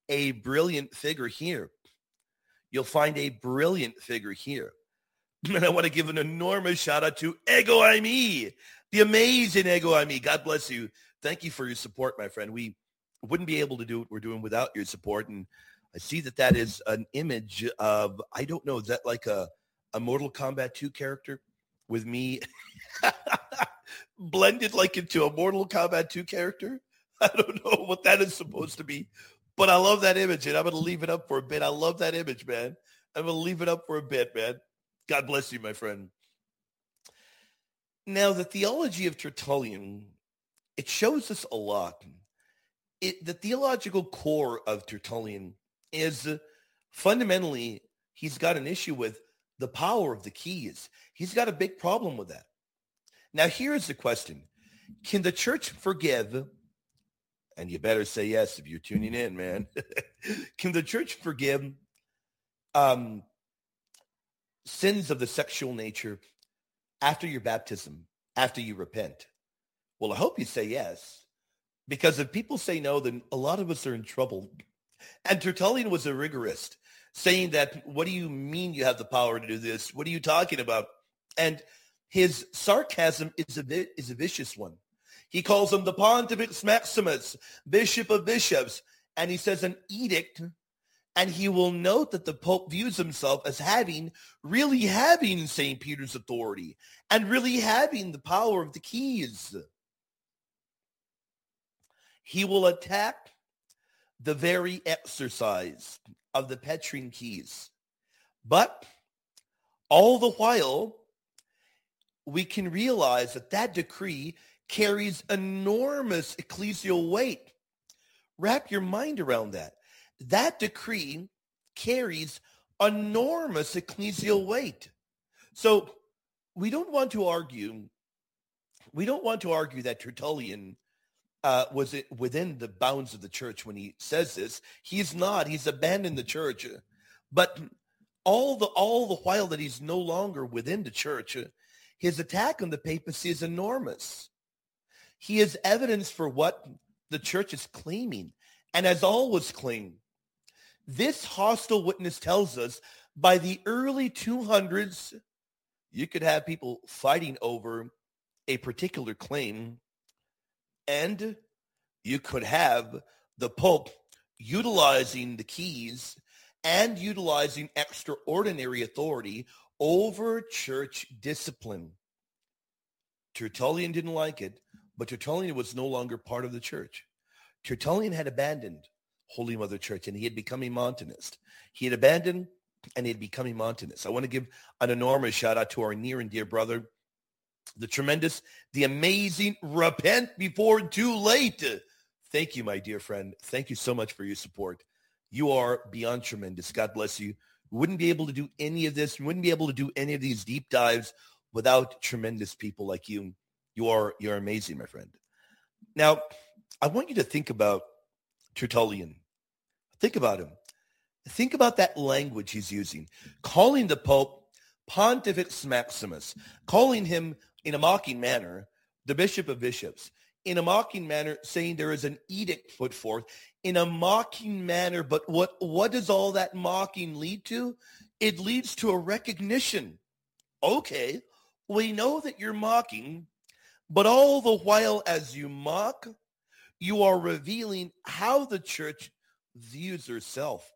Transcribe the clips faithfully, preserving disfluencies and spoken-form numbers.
a brilliant figure here. You'll find a brilliant figure here. And I want to give an enormous shout out to Ego Aimee, the amazing Ego Aimee. God bless you. Thank you for your support, my friend. We wouldn't be able to do what we're doing without your support. And I see that that is an image of, I don't know, is that like a, a Mortal Kombat two character with me blended like into a Mortal Kombat two character? I don't know what that is supposed to be, but I love that image, and I'm going to leave it up for a bit. I love that image, man. I'm going to leave it up for a bit, man. God bless you, my friend. Now, the theology of Tertullian, it shows us a lot. It, the theological core of Tertullian is uh, fundamentally, he's got an issue with the power of the keys. He's got a big problem with that. Now, here's the question. Can the church forgive, and you better say yes if you're tuning in, man. Can the church forgive um, sins of the sexual nature after your baptism, after you repent? Well, I hope you say yes, because if people say no, then a lot of us are in trouble. And Tertullian was a rigorist, saying that, what do you mean you have the power to do this? What are you talking about? And his sarcasm is a, is a vicious one. He calls him the Pontifex Maximus, Bishop of Bishops, and he says an edict, and he will note that the Pope views himself as having, really having Saint Peter's authority and really having the power of the keys. He will attack the very exercise of the Petrine keys. But all the while, we can realize that that decree carries enormous ecclesial weight. Wrap your mind around that. That decree carries enormous ecclesial weight. So we don't want to argue, we don't want to argue that Tertullian uh, was it within the bounds of the church when he says this. He's not. He's abandoned the church. But all the all the while that he's no longer within the church, his attack on the papacy is enormous. He is evidence for what the church is claiming and has always claimed. This hostile witness tells us by the early two hundreds, you could have people fighting over a particular claim, and you could have the Pope utilizing the keys and utilizing extraordinary authority over church discipline. Tertullian didn't like it, but Tertullian was no longer part of the church. Tertullian had abandoned Holy Mother Church, and he had become a Montanist. He had abandoned, and he had become a Montanist. I want to give an enormous shout out to our near and dear brother, the tremendous, the amazing, repent before too late. Thank you, my dear friend. Thank you so much for your support. You are beyond tremendous. God bless you. We wouldn't be able to do any of this. We wouldn't be able to do any of these deep dives without tremendous people like you. You are, you're amazing, my friend. Now, I want you to think about Tertullian. Think about him. Think about that language he's using, calling the Pope Pontifex Maximus, calling him in a mocking manner the Bishop of Bishops, in a mocking manner saying there is an edict put forth, in a mocking manner. But what, what does all that mocking lead to? It leads to a recognition. Okay, we know that you're mocking, but all the while as you mock, you are revealing how the church views herself.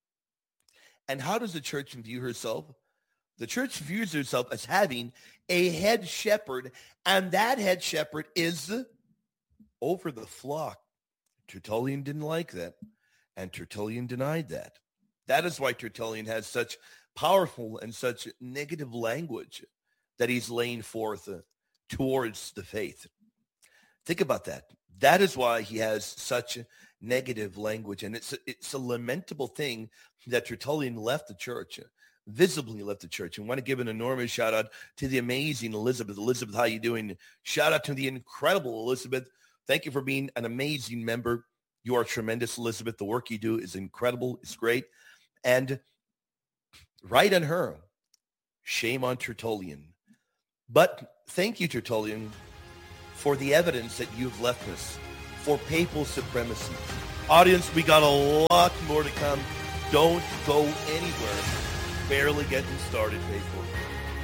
And how does the church view herself? The church views herself as having a head shepherd, and that head shepherd is over the flock. Tertullian didn't like that, and Tertullian denied that. That is why Tertullian has such powerful and such negative language that he's laying forth uh, towards the faith. Think about that. That is why he has such negative language, and it's a, it's a lamentable thing that Tertullian left the church, visibly left the church. And I want to give an enormous shout out to the amazing Elizabeth. Elizabeth, how you doing? Shout out to the incredible Elizabeth. Thank you for being an amazing member. You are tremendous, Elizabeth. The work you do is incredible. It's great. And right on her, shame on Tertullian. But thank you, Tertullian, for the evidence that you've left us for papal supremacy. Audience, we got a lot more to come. Don't go anywhere. Barely getting started, Facebook.